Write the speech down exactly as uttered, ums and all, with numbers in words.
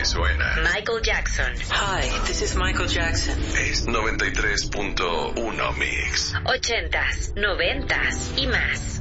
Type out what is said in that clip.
suena. Michael Jackson. Hi, this is Michael Jackson. Es noventa y tres punto uno Mix. Ochentas, noventas y más.